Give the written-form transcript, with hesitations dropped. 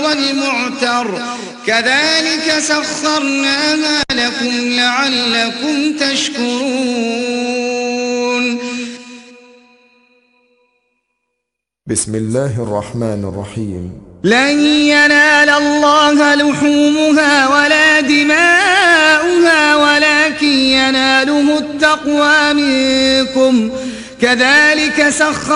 والمعتر كذلك سخرناها لكم لعلكم تشكرون. بسم الله الرحمن الرحيم. لن ينال الله لحومها ولا دماؤها ولكن يناله التقوى منكم كذلك سخر